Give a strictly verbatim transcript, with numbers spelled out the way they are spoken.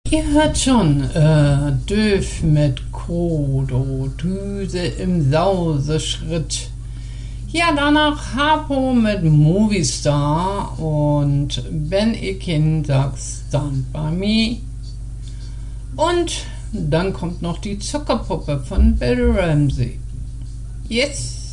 Ihr hört schon, äh, Döf mit Kodo, Düse im Sauseschritt. Ja, danach Harpo mit Movistar und Ben Ikin sagt Stand By Me. Und dann kommt noch die Zuckerpuppe von Bill Ramsey. Yes!